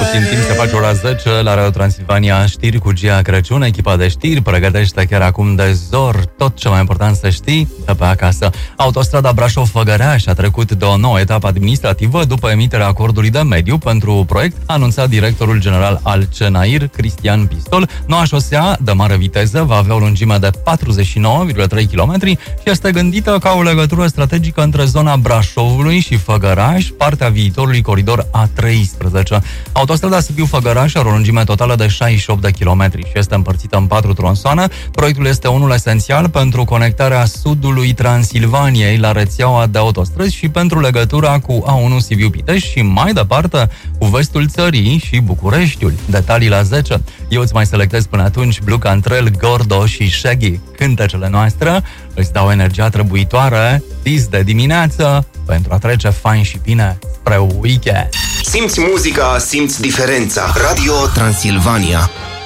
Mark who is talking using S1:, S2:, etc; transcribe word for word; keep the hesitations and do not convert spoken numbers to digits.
S1: puțin timp se face ora zece la Radio Transilvania, știri cu Gia Crăciun. Echipa de știri pregătește chiar acum de zor tot ce mai important să știi de pe acasă. Autostrada Brașov-Făgăraș a trecut de o nouă etapă administrativă după emiterea acordului de mediu pentru proiect, a anunțat directorul general al CENAIR, Cristian Pistol. Noua șosea de mare viteză va avea o lungime de patruzeci și nouă virgulă trei kilometri și este gândită ca o legătură strategică între zona Brașovului și Făgăraș, partea viitorului coridor A treisprezece. Autostrada Sibiu-Făgăraș are o lungime totală de șaizeci și opt de kilometri și este împărțită în patru tronsoane. Proiectul este unul esențial pentru conectarea sudului Transilvaniei la rețeaua de autostrăzi și pentru legătura cu A unu Sibiu-Pitești și mai departe cu vestul țării și Bucureștiul. Detalii la zece. Eu îți mai selectez până atunci Blue Cantrell, Gordo și Shaggy, cântecele noastre. Îți dau energia trebuitoare, dis de dimineață, pentru a trece fain și bine spre weekend.
S2: Simți muzica, simți diferența. Radio Transilvania.